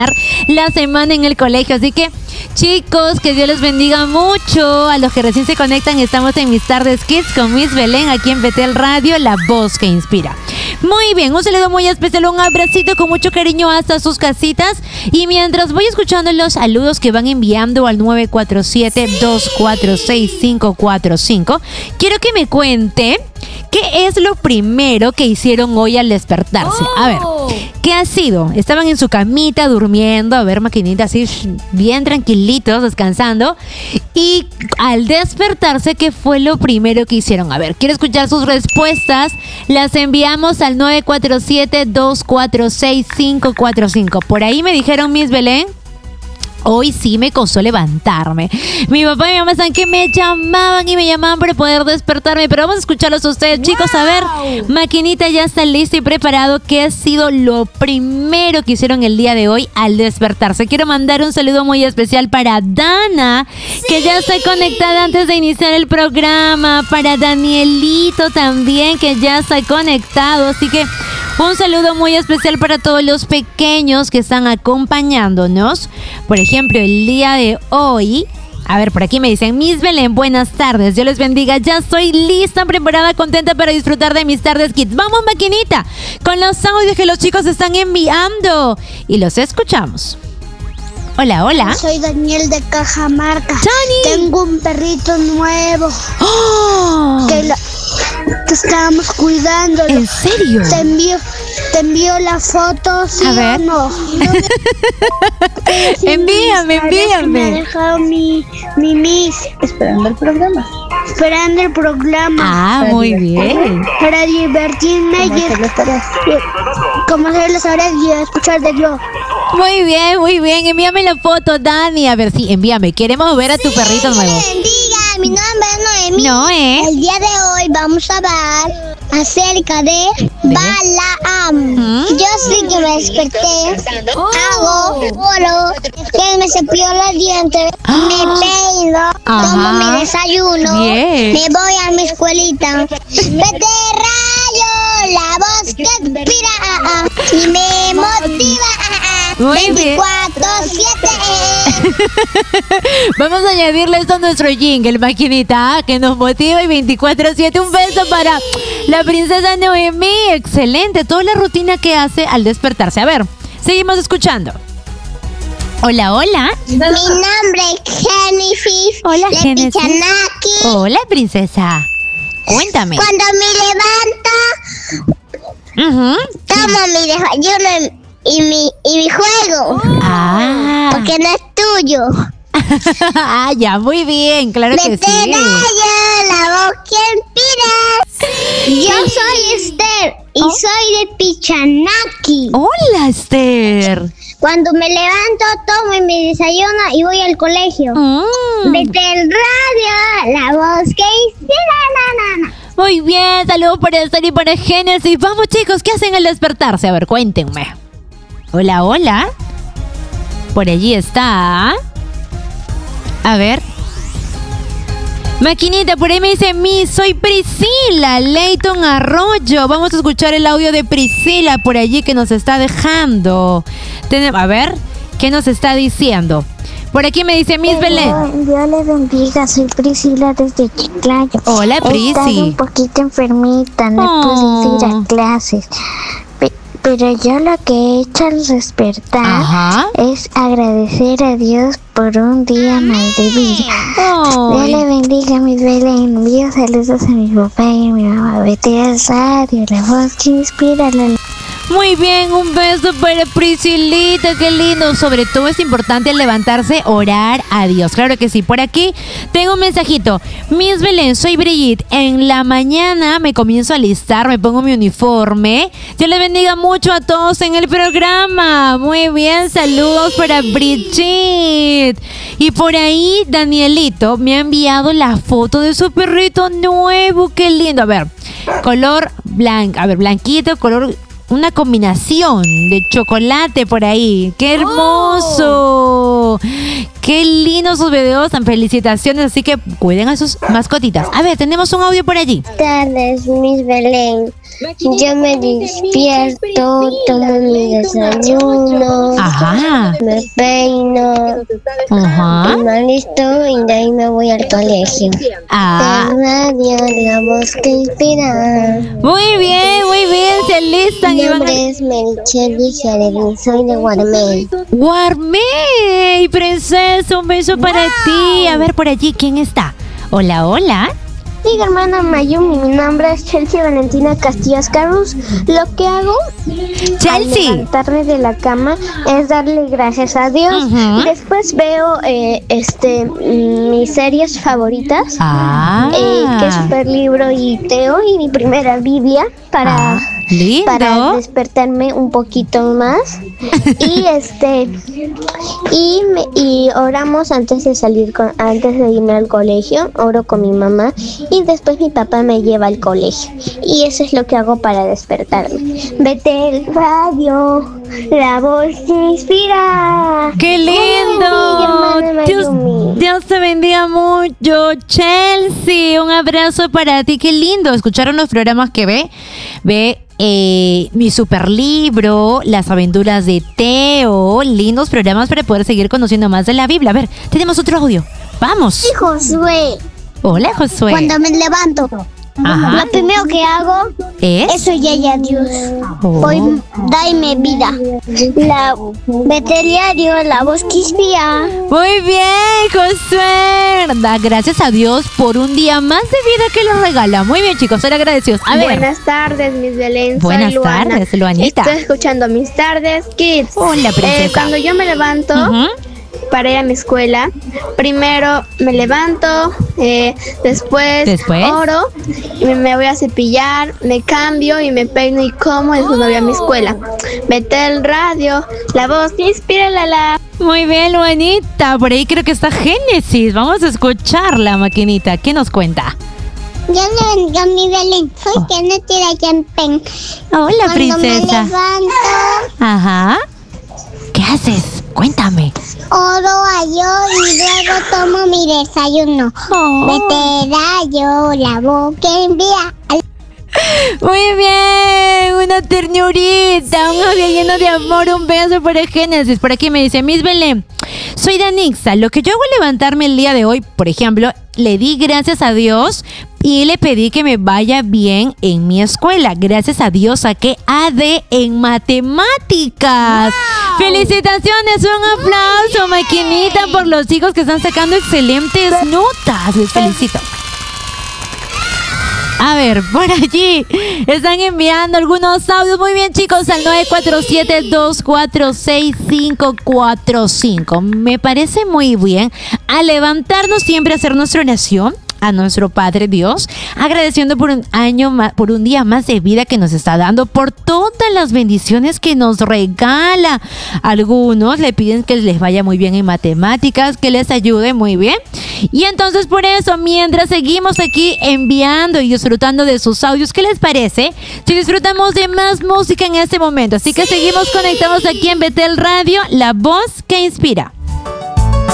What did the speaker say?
la semana en el colegio. Así que, chicos, que Dios les bendiga mucho. A los que recién se conectan, estamos en Mis Tardes Kids con Miss Belén, aquí en Betel Radio, la voz que inspira. Muy bien, un saludo muy especial, un abracito con mucho cariño hasta sus casitas. Y mientras voy escuchando los saludos que van enviando al 947-246-545, quiero que me cuente qué es lo primero que hicieron hoy al despertarse. A ver, ¿qué ha sido? Estaban en su camita durmiendo, a ver, maquinita, así bien tranquilitos, descansando. Y al despertarse, ¿qué fue lo primero que hicieron? A ver, quiero escuchar sus respuestas. Las enviamos al 947-246-545. Por ahí me dijeron, Miss Belén, hoy sí me costó levantarme. Mi papá y mi mamá están que me llamaban para poder despertarme. Pero vamos a escucharlos a ustedes, chicos. A ver, maquinita ya está listo y preparado. ¿Qué ha sido lo primero que hicieron el día de hoy al despertarse? Quiero mandar un saludo muy especial para Dana, que ya está conectada antes de iniciar el programa. Para Danielito también, que ya está conectado. Así que un saludo muy especial para todos los pequeños que están acompañándonos. Por ejemplo, el día de hoy, a ver, por aquí me dicen, Miss Belén, buenas tardes, Dios les bendiga, ya estoy lista, preparada, contenta para disfrutar de Mis Tardes Kids. Vamos, maquinita, con los audios que los chicos están enviando y los escuchamos. Hola, hola. Soy Daniel de Cajamarca. ¡Dani! Tengo un perrito nuevo. ¡Oh! Que estábamos cuidando. ¿En serio? Te envío la foto, ¿sí a ver. o no? Envíame. Me ha dejado mi Miss. Esperando el programa. Ah, muy bien. Para divertirme como hacer las tareas y escuchar de yo. Muy bien. Envíame la foto, Dani. A ver, sí, envíame. Queremos ver a tu perrito nuevo. Bendiga, mi nombre es Noemí. Noé. El día de hoy vamos a hablar acerca de Balaam. Yo sí que me desperté, hago oro, que me cepillo los dientes, me peino, tomo mi desayuno, me voy a mi escuelita. Vete rayo, la voz que inspira y me motiva. Muy bien. 24/7. Vamos a añadirle esto a nuestro jingle, maquinita, que nos motiva y 24/7. Un beso para la princesa Noemí. Excelente, toda la rutina que hace al despertarse. A ver, seguimos escuchando. Hola. Mi nombre es Genesis. Hola, de Genesis. Pichanaki. Hola, princesa. Cuéntame. Cuando me levanto, tomo mi desayuno y mi juego. Porque no es tuyo. Ah, ya, muy bien, claro que sí. La voz que inspira. Yo soy Esther y soy de Pichanaki. Hola, Esther. Cuando me levanto, tomo mi desayuno y voy al colegio. Desde el radio, la voz que inspira. Muy bien, saludos para Esther y para Génesis. Vamos, chicos, ¿qué hacen al despertarse? A ver, cuéntenme. Hola. Por allí está. A ver. Maquinita, por ahí me dice, soy Priscila Leighton Arroyo. Vamos a escuchar el audio de Priscila por allí que nos está dejando. A ver, ¿qué nos está diciendo? Por aquí me dice Miss Belén. Dios le bendiga, soy Priscila desde Chiclayo. Hola, Prisi. He estado un poquito enfermita, no pude ir a clases. Pero yo lo que he hecho al despertar es agradecer a Dios por un día más de vida. Dios le bendiga, Miss Belén. Envío saludos a mi papá y a mi mamá. Vete al radio, la voz que inspira. Muy bien, un beso para Priscilita, qué lindo. Sobre todo es importante levantarse, orar a Dios. Claro que sí. Por aquí tengo un mensajito. Miss Belén, soy Brigitte. En la mañana me comienzo a alistar, me pongo mi uniforme. Dios les bendiga mucho a todos en el programa. Muy bien, saludos para Brigitte. Y por ahí Danielito me ha enviado la foto de su perrito nuevo. Qué lindo. A ver, color blanco. A ver, blanquito, color... Una combinación de chocolate por ahí. ¡Qué hermoso! ¡Qué lindos sus videos! Felicitaciones, así que cuiden a sus mascotitas. A ver, tenemos un audio por allí. Buenas tardes, Miss Belén. yo me despierto, tomo mi desayuno, Ajá. me peino, Ajá. me alisto y de ahí me voy al colegio. Ah. De radio, la voz que inspira. Muy bien, se alistan Mi y van a... nombre es Mericheli Jaredín, soy de Guarmey. Guarmey, princesa, un beso para ti. A ver, por allí, ¿quién está? Hola, hola. Mi hermana Mayumi, mi nombre es Chelsea Valentina Castillas Carrus. Lo que hago al Chelsea. levantarme de la cama es darle gracias a Dios. Ujú. Después veo mis series favoritas, que es Super Libro y Teo y mi primera Biblia para Lindo. despertarme un poquito más. y oramos antes de irme al colegio, oro con mi mamá y después mi papá me lleva al colegio. Y eso es lo que hago para despertarme. Vete el radio, la voz que inspira. ¡Qué lindo! Dios te bendiga mucho, Chelsea. Un abrazo para ti. Qué lindo. ¿Escucharon los programas que ve? Mi super libro, Las aventuras de Teo. Lindos programas para poder seguir conociendo más de la Biblia. A ver, tenemos otro audio. Vamos. Y Josué, Hola, Josué. cuando me levanto, Ajá. lo primero que hago ¿Es? soy a Dios. Oh. Hoy dame vida. La veterinario, la voz que inspira. Muy bien, Josué. Da gracias a Dios por un día más de vida que nos regala. Muy bien, chicos, ser agradecidos. A ver. Buenas tardes, Miss Belén. Buenas Soy Luana. tardes, Luanita. Estoy escuchando Mis Tardes Kids. Hola, princesa. Cuando yo me levanto Ujú. para ir a mi escuela, primero me levanto, después oro, y me voy a cepillar, me cambio y me peino y como, y después me voy a mi escuela. Vete el radio, la voz que inspira la. Muy bien, Luanita. Por ahí creo que está Génesis. Vamos a escuchar la maquinita. ¿Qué nos cuenta? Yo le bendiga mi Belén. Soy Kenneth de Yampen. Hola, Cuando princesa. me levanto, Ajá. ¿Qué haces? Cuéntame. oro a Dios y luego tomo mi desayuno. Oh. Vete radio, la voz que envía. Muy bien, una ternurita, un audio lleno de amor, un beso para Génesis. Por aquí me dice, Miss Belén, soy Danixa. Lo que yo hago al levantarme el día de hoy, por ejemplo, le di gracias a Dios y le pedí que me vaya bien en mi escuela. Gracias a Dios saqué AD en matemáticas. ¡Wow! ¡Felicitaciones! Un aplauso, maquinita, por los hijos que están sacando excelentes notas. Les felicito. A ver, por allí están enviando algunos audios. Muy bien, chicos, al 947-246-545. Me parece muy bien. Al levantarnos siempre a hacer nuestra oración a nuestro Padre Dios, agradeciendo por un día más de vida que nos está dando, por todas las bendiciones que nos regala. Algunos le piden que les vaya muy bien en matemáticas, que les ayude muy bien. Y entonces por eso, mientras seguimos aquí enviando y disfrutando de sus audios, ¿qué les parece si disfrutamos de más música en este momento? Así que seguimos conectados aquí en Betel Radio, la voz que inspira.